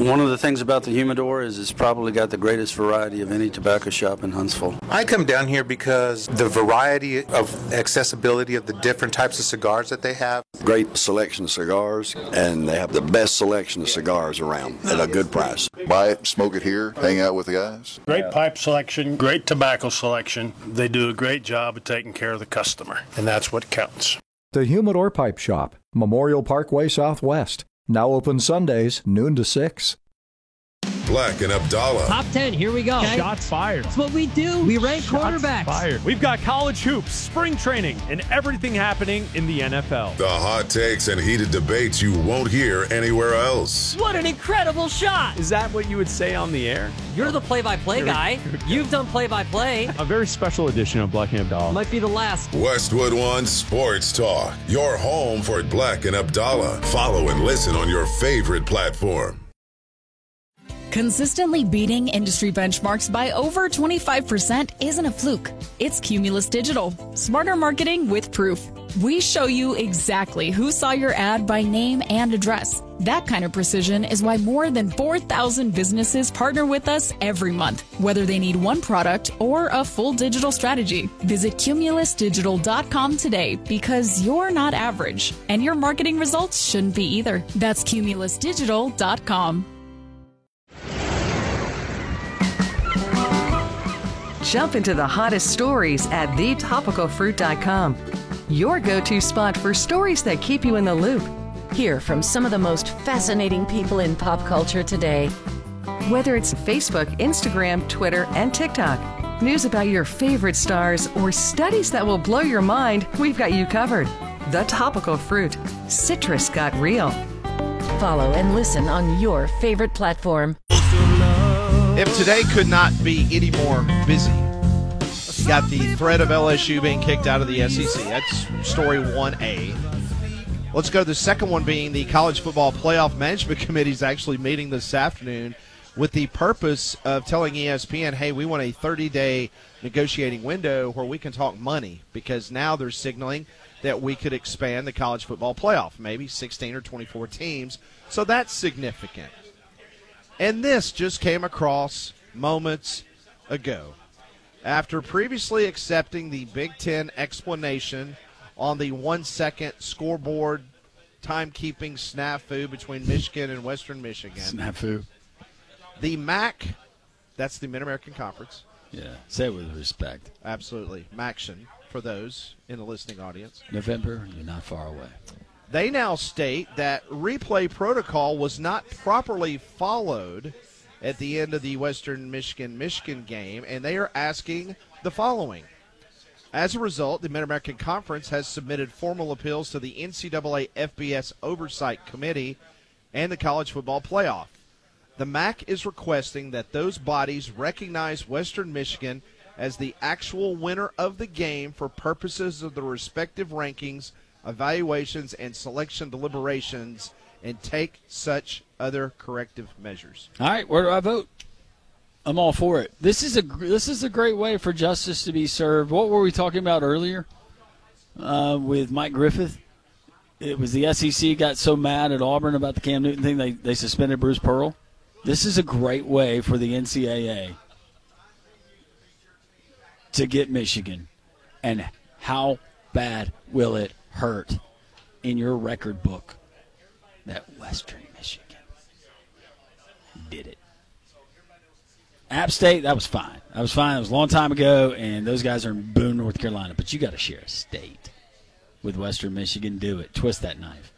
One of the things about the Humidor is it's probably got the greatest variety of any tobacco shop in Huntsville. I come down here because the variety of accessibility of the different types of cigars that they have. Great selection of cigars, and they have the best selection of cigars around at a good price. Buy it, smoke it here, hang out with the guys. Great pipe selection, great tobacco selection. They do a great job of taking care of the customer, and that's what counts. The Humidor Pipe Shop, Memorial Parkway Southwest. Now open Sundays, noon to 6. Black and Abdallah. Top 10, here we go. Okay. Shots fired. That's what we do. We rank quarterbacks. Fired. We've got college hoops, spring training, and everything happening in the NFL. The hot takes and heated debates you won't hear anywhere else. What an incredible shot. Is that what you would say on the air? You're the play-by-play guy. You've done play-by-play. A very special edition of Black and Abdallah. Might be the last. Westwood One Sports Talk. Your home for Black and Abdallah. Follow and listen on your favorite platform. Consistently beating industry benchmarks by over 25% isn't a fluke. It's Cumulus Digital. Smarter marketing with proof. We show you exactly who saw your ad by name and address. That kind of precision is why more than 4,000 businesses partner with us every month, whether they need one product or a full digital strategy. Visit cumulusdigital.com today because you're not average, and your marketing results shouldn't be either. That's cumulusdigital.com. Jump into the hottest stories at thetopicalfruit.com. Your go-to spot for stories that keep you in the loop. Hear from some of the most fascinating people in pop culture today. Whether it's Facebook, Instagram, Twitter, and TikTok, news about your favorite stars, or studies that will blow your mind, we've got you covered. The Topical Fruit. Citrus got real. Follow and listen on your favorite platform. If today could not be any more busy, you got the threat of LSU being kicked out of the SEC. That's story 1A. Let's go to the second one, being the College Football Playoff Management Committee is actually meeting this afternoon with the purpose of telling ESPN, hey, we want a 30-day negotiating window where we can talk money, because now they're signaling that we could expand the college football playoff, maybe 16 or 24 teams. So that's significant. And this just came across moments ago. After previously accepting the Big Ten explanation on the 1-second scoreboard timekeeping snafu between Michigan and Western Michigan. Snafu. The MAC, that's the Mid-American Conference. Yeah, say it with respect. Absolutely. MACtion for those in the listening audience. November, you're not far away. They now state that replay protocol was not properly followed at the end of the Western Michigan game, and they are asking the following. As a result, the Mid-American Conference has submitted formal appeals to the NCAA FBS Oversight Committee and the College Football Playoff. The MAC is requesting that those bodies recognize Western Michigan as the actual winner of the game for purposes of the respective rankings, evaluations, and selection deliberations, and take such other corrective measures. All right, where do I vote? I'm all for it. This is a great way for justice to be served. What were we talking about earlier with Mike Griffith? It was the SEC got so mad at Auburn about the Cam Newton thing, they suspended Bruce Pearl. This is a great way for the NCAA to get Michigan. And how bad will it hurt in your record book that Western Michigan did it? App State, that was fine. That was fine. It was a long time ago, and those guys are in Boone, North Carolina. But you got to share a state with Western Michigan. Do it. Twist that knife.